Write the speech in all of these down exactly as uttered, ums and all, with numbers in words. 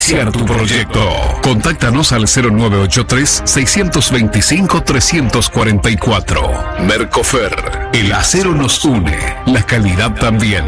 Iniciar tu proyecto. Contáctanos al cero nueve ocho tres, seis dos cinco, tres cuatro cuatro. Mercofer. El acero nos une. La calidad también.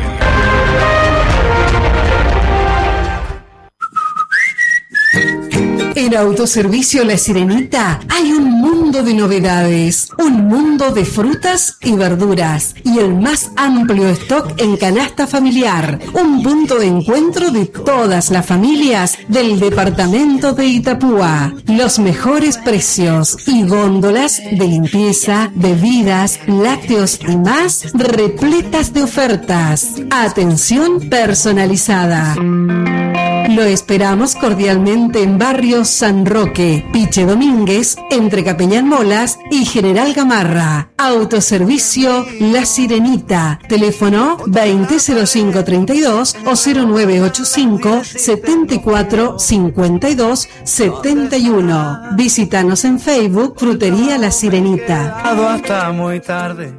En Autoservicio La Sirenita hay un mundo de novedades, un mundo de frutas y verduras y el más amplio stock en canasta familiar, un punto de encuentro de todas las familias del departamento de Itapúa. Los mejores precios y góndolas de limpieza, bebidas, lácteos y más repletas de ofertas. Atención personalizada. Lo esperamos cordialmente en Barrio San Roque, Piche Domínguez, entre Capellán Molas y General Gamarra. Autoservicio La Sirenita. Teléfono veinte cero cinco treinta y dos o cero nueve ocho cinco, setenta y cuatro, cincuenta y dos, setenta y uno. Visítanos en Facebook, Frutería La Sirenita. Hasta muy tarde.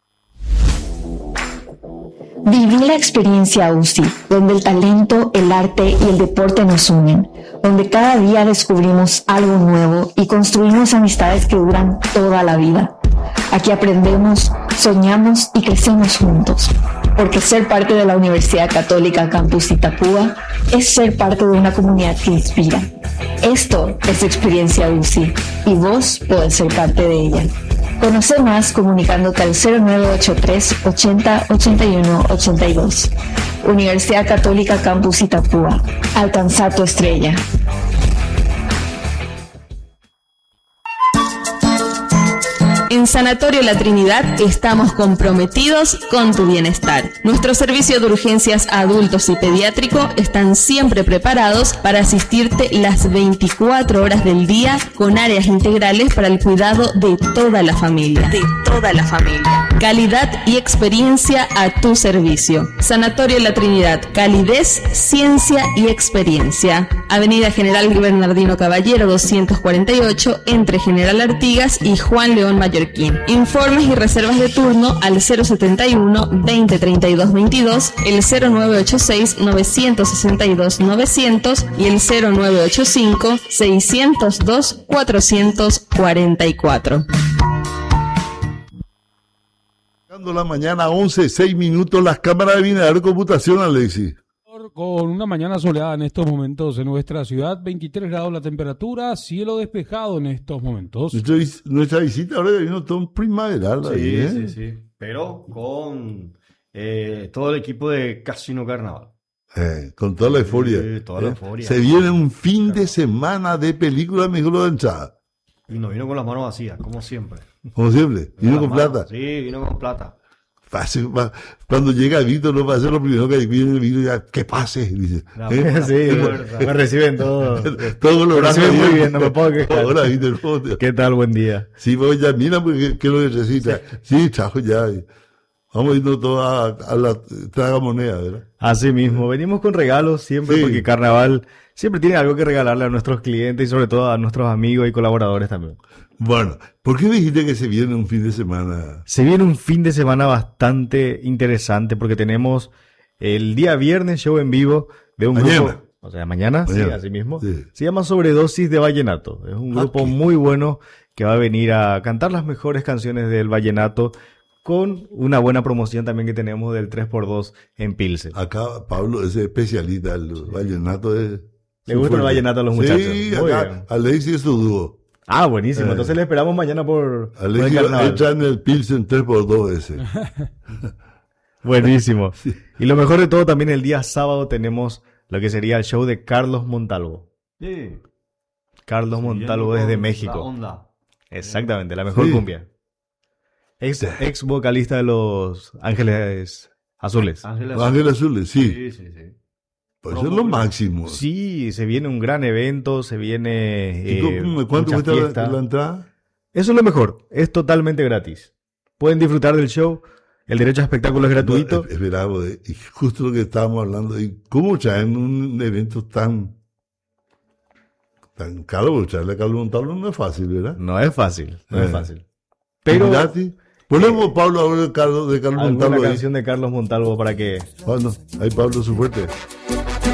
Viví la experiencia U C I, donde el talento, el arte y el deporte nos unen, donde cada día descubrimos algo nuevo y construimos amistades que duran toda la vida. Aquí aprendemos, soñamos y crecemos juntos, porque ser parte de la Universidad Católica Campus Itapúa es ser parte de una comunidad que inspira. Esto es Experiencia U C I y vos podés ser parte de ella. Conoce más comunicándote al cero nueve ocho tres, ochenta, ochenta y uno, ochenta y dos. Universidad Católica Campus Itapúa. Alcanza tu estrella. En Sanatorio La Trinidad estamos comprometidos con tu bienestar. Nuestro servicio de urgencias adultos y pediátrico están siempre preparados para asistirte las veinticuatro horas del día con áreas integrales para el cuidado de toda la familia. De toda la familia. Calidad y experiencia a tu servicio. Sanatorio La Trinidad. Calidez, ciencia y experiencia. Avenida General Bernardino Caballero doscientos cuarenta y ocho entre General Artigas y Juan León Mallorquín. Informes y reservas de turno al cero setenta y uno, veinte, treinta y dos, veintidós, el cero nueve ocho seis, novecientos sesenta y dos, novecientos y el cero nueve ocho cinco, seiscientos dos, cuatrocientos cuarenta y cuatro. La mañana, once, seis minutos, las cámaras de Binader Computación, Alexis. Con una mañana soleada en estos momentos en nuestra ciudad, veintitrés grados la temperatura, cielo despejado en estos momentos. Nuestra, nuestra visita ahora vino todo un primaveral. Sí, ahí, ¿eh? sí, sí, pero con eh, todo el equipo de Casino Carnaval. Eh, con toda la euforia. Sí, toda la eh, euforia. Se viene un fin de semana de película mejor lo de entrada. Y no vino con las manos vacías, como siempre. Como siempre, vino con manos, plata. Sí, vino con plata. Fácil, cuando llega Víctor, no va a ser lo primero que viene Víctor, ya, que pase, dice. No, ¿eh? Sí, me, me reciben todo. Todo lo reciben muy bien, no me puedo quejar. Hola, Víctor. ¿Qué tal? Buen día. Sí, voy ya, mira, porque ¿qué lo necesita? Sí, chajo, ya. Vamos yendo todo a, a la tragamoneda, ¿verdad? Así mismo, venimos con regalos siempre, sí. Porque Carnaval siempre tiene algo que regalarle a nuestros clientes y sobre todo a nuestros amigos y colaboradores también. Bueno, ¿por qué dijiste que se viene un fin de semana? Se viene un fin de semana bastante interesante porque tenemos el día viernes show en vivo de un mañana. grupo. O sea, mañana, mañana. Sí, así mismo. Sí. Se llama Sobredosis de Vallenato. Es un grupo okay. muy bueno que va a venir a cantar las mejores canciones del vallenato con una buena promoción también que tenemos del tres por dos en Pilsen. Acá Pablo es especialista, el sí. vallenato es... Le gusta el vallenato a los muchachos. Sí, acá Alexis es su dúo. Ah, buenísimo. Eh, Entonces le esperamos mañana por, por el carnaval. Entra en el Pilsen tres por dos ese. Buenísimo. Sí. Y lo mejor de todo, también el día sábado tenemos lo que sería el show de Carlos Montalvo. Sí. Carlos sí, Montalvo desde México. La onda. Exactamente, la mejor sí. cumbia. Ex, ex vocalista de los Ángeles Azules. Ángeles Ángeles Azules, sí. Sí, sí, sí. Pues eso es lo máximo. Sí, se viene un gran evento, se viene... Eh, ¿Cuánto cuesta la, la entrada? Eso es lo mejor, es totalmente gratis. Pueden disfrutar del show, el derecho a espectáculo es gratuito. No, esperaba, y justo lo que estábamos hablando, y ¿cómo traen un evento tan tan caro? Traerle a Carlos Montalvo no es fácil, ¿verdad? No es fácil, no eh. es fácil. Pero... ¿Gratis? Ponemos, Pablo, ahora de Carlos, de Carlos ¿alguna Montalvo. Canción ahí? De Carlos Montalvo para que... Bueno, ahí Pablo, su fuerte.